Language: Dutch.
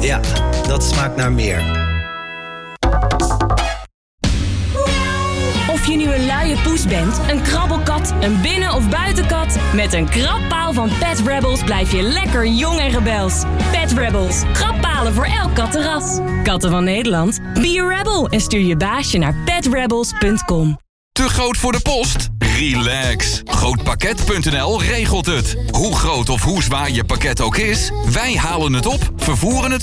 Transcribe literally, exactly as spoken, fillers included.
Ja, dat smaakt naar meer. Of je nu een luie poes bent, een krabbelkat, een binnen- of buitenkat... met een krabpaal van Pet Rebels blijf je lekker jong en rebels. Pet Rebels, krabbalen voor elk kattenras. Katten van Nederland, be a rebel en stuur je baasje naar pet rebels punt com. Te groot voor de post? Relax. Grootpakket punt n l regelt het. Hoe groot of hoe zwaar je pakket ook is, wij halen het op, vervoeren het